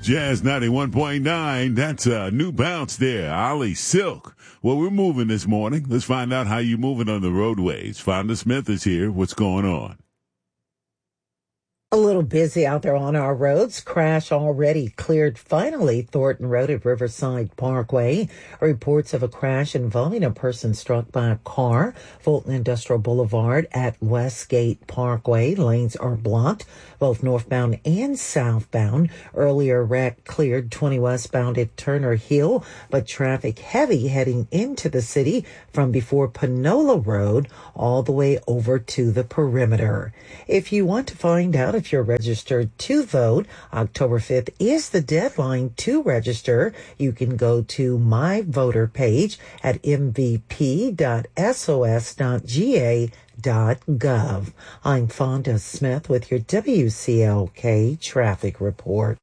Jazz 91.9, that's a new bounce there. Ollie Silk. Well, we're moving this morning. Let's find out how you're moving on the roadways. Fonda Smith is here. What's going on? A little busy out there on our roads. Crash already cleared finally. Thornton Road at Riverside Parkway. Reports of a crash involving a person struck by a car. Fulton Industrial Boulevard at Westgate Parkway. Lanes are blocked, both northbound and southbound. Earlier wreck cleared 20 westbound at Turner Hill, but traffic heavy heading into the city from before Panola Road all the way over to the perimeter. If you want to find out if you're registered to vote, October 5th is the deadline to register. You can go to my voter page at mvp.sos.ga.gov. I'm Fonda Smith with your WCLK traffic report.